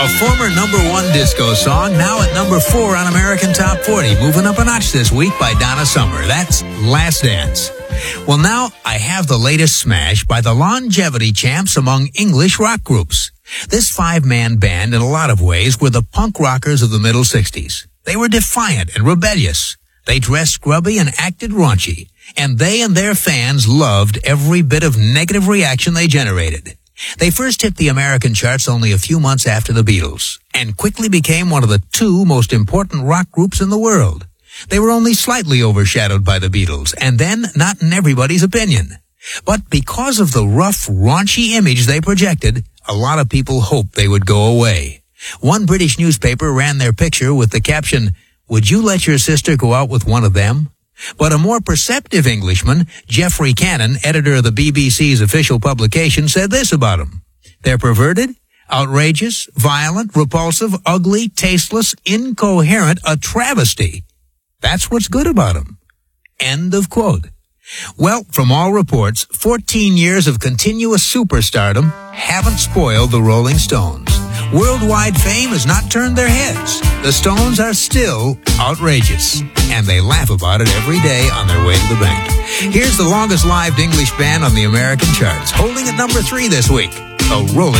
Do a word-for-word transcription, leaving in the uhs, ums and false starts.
A former number one disco song, now at number four on American Top forty. Moving up a notch this week by Donna Summer. That's Last Dance. Well, now I have the latest smash by the longevity champs among English rock groups. This five-man band, in a lot of ways, were the punk rockers of the middle sixties. They were defiant and rebellious. They dressed grubby and acted raunchy. And they and their fans loved every bit of negative reaction they generated. They first hit the American charts only a few months after the Beatles, and quickly became one of the two most important rock groups in the world. They were only slightly overshadowed by the Beatles, and then not in everybody's opinion. But because of the rough, raunchy image they projected, a lot of people hoped they would go away. One British newspaper ran their picture with the caption, "Would you let your sister go out with one of them?" But a more perceptive Englishman, Geoffrey Cannon, editor of the B B C's official publication, said this about them: "They're perverted, outrageous, violent, repulsive, ugly, tasteless, incoherent, a travesty. That's what's good about them." End of quote. Well, from all reports, fourteen years of continuous superstardom haven't spoiled the Rolling Stones. Worldwide fame has not turned their heads. The Stones are still outrageous, and they laugh about it every day on their way to the bank. Here's the longest-lived English band on the American charts, holding at number three this week, the Rolling